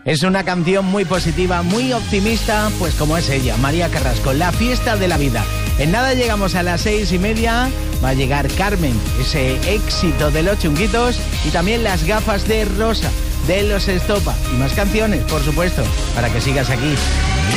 Es una canción muy positiva, muy optimista, pues como es ella, María Carrasco, La fiesta de la vida. En nada llegamos a las 6:30, va a llegar Carmen, ese éxito de Los Chunguitos, y también Las gafas de Rosa, de Los Estopa, y más canciones, por supuesto, para que sigas aquí.